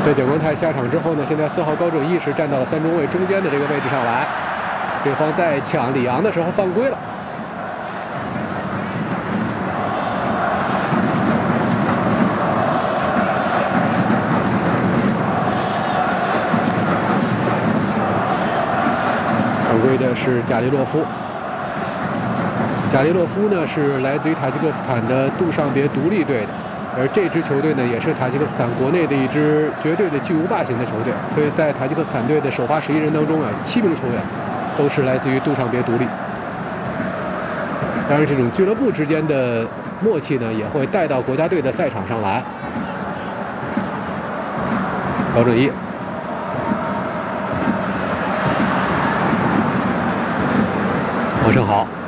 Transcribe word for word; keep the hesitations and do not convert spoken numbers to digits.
在蒋光太下场之后呢，现在四号高准翼是站到了三中卫中间的这个位置上来，对方在抢里昂的时候犯规了。犯规的是贾利洛夫。贾利洛夫呢是来自于塔吉克斯坦的杜尚别独立队的。 而这支球队呢，也是塔吉克斯坦国内的一支绝对的巨无霸型的球队，所以在塔吉克斯坦队的首发十一人当中啊，七名球员都是来自于杜尚别独立。当然，这种俱乐部之间的默契呢，也会带到国家队的赛场上来。高准翼，王胜豪。